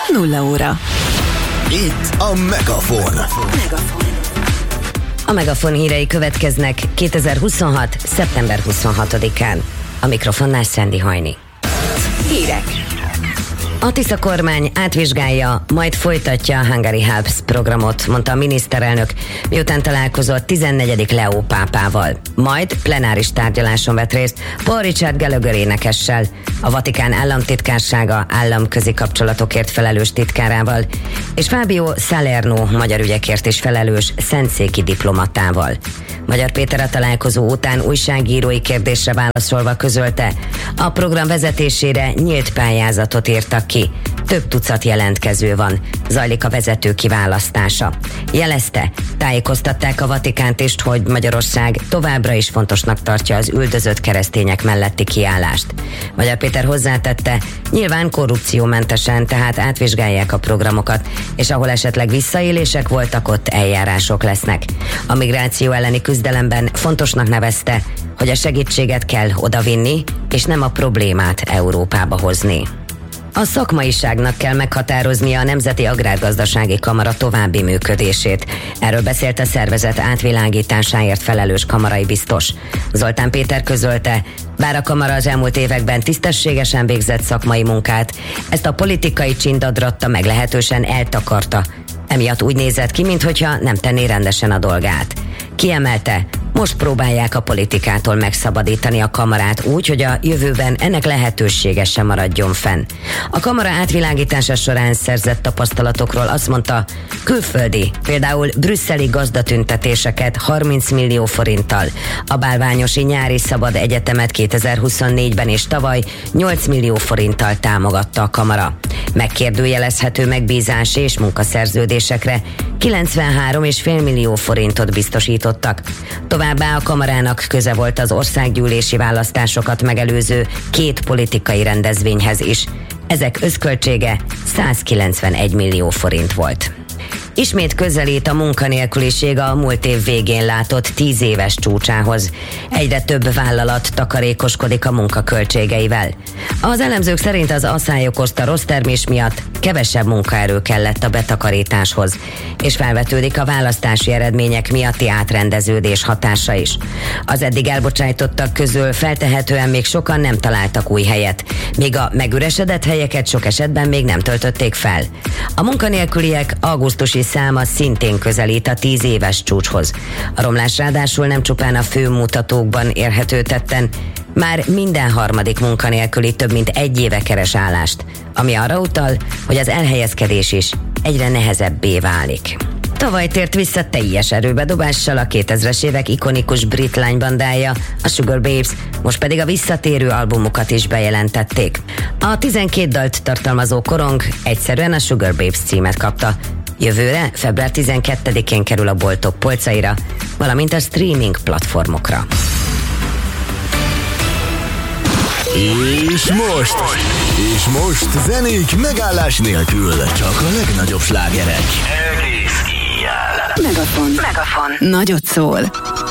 0 óra. Itt a Megafon. A Megafon hírei következnek 2026. szeptember 26-án. A mikrofonnál Szendi Hajni. Hírek. A Tisza kormány átvizsgálja, majd folytatja a Hungary Helps programot, mondta a miniszterelnök, miután találkozott 14. Leó pápával. Majd plenáris tárgyaláson vett részt Paul Richard Gallagher énekessel, a Vatikán államtitkársága államközi kapcsolatokért felelős titkárával, és Fábio Salerno magyar ügyekért is felelős szentszéki diplomatával. Magyar Péter a találkozó után újságírói kérdésre válaszolva közölte, a program vezetésére nyílt pályázatot írtak ki. Több tucat jelentkező van, zajlik a vezető kiválasztása. Jelezte, tájékoztatták a Vatikánt is, hogy Magyarország továbbra is fontosnak tartja az üldözött keresztények melletti kiállást. Magyar Péter hozzátette, nyilván korrupciómentesen, tehát átvizsgálják a programokat, és ahol esetleg visszaélések voltak, ott eljárások lesznek. A migráció elleni küzdelemben fontosnak nevezte, hogy a segítséget kell odavinni, és nem a problémát Európába hozni. A szakmaiságnak kell meghatároznia a Nemzeti Agrárgazdasági Kamara további működését. Erről beszélt a szervezet átvilágításáért felelős kamarai biztos. Zoltán Péter közölte, bár a kamara az elmúlt években tisztességesen végzett szakmai munkát, ezt a politikai csindadratta meglehetősen eltakarta. Emiatt úgy nézett ki, minthogyha nem tenné rendesen a dolgát. Kiemelte, most próbálják a politikától megszabadítani a kamarát úgy, hogy a jövőben ennek lehetősége sem maradjon fenn. A kamara átvilágítása során szerzett tapasztalatokról azt mondta, külföldi, például brüsszeli gazdatüntetéseket 30 millió forinttal, a Bálványosi Nyári Szabad Egyetemet 2024-ben és tavaly 8 millió forinttal támogatta a kamara. Megkérdőjelezhető megbízási és munkaszerződésekre 93,5 millió forintot biztosítottak. Továbbá a kamarának köze volt az országgyűlési választásokat megelőző 2 politikai rendezvényhez is. Ezek összköltsége 191 millió forint volt. Ismét közelít a munkanélküliség a múlt év végén látott 10 éves csúcsához. Egyre több vállalat takarékoskodik a munkaköltségeivel. Az elemzők szerint az asszály okozta rossz termés miatt kevesebb munkaerő kellett a betakarításhoz, és felvetődik a választási eredmények miatti átrendeződés hatása is. Az eddig elbocsájtottak közül feltehetően még sokan nem találtak új helyet, míg a megüresedett helyeket sok esetben még nem töltötték fel. A munkanélküliek augusztusi száma szintén közelít a 10 éves csúcshoz. A romlás ráadásul nem csupán a fő mutatókban érhető tetten, már minden harmadik munkanélküli több mint 1 éve keres állást, ami arra utal, hogy az elhelyezkedés is egyre nehezebbé válik. Tavaly tért vissza teljes erőbedobással a 2000-es évek ikonikus brit lánybandája, a Sugar Babes, most pedig a visszatérő albumukat is bejelentették. A 12 dalt tartalmazó korong egyszerűen a Sugar Babes címet kapta. Jövőre, február 12-én kerül a boltok polcaira, valamint a streaming platformokra. És most zenék megállás nélkül, csak a legnagyobb slágerek. Megafon. Nagyot szól.